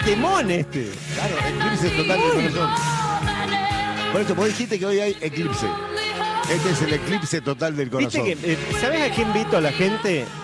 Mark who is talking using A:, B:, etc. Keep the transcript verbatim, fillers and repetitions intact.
A: temón este.
B: Claro, eclipse total del corazón. Por eso vos dijiste que hoy hay eclipse. Este es el eclipse total del corazón.
A: ¿Viste que, eh, ¿sabés a qué invito a la gente?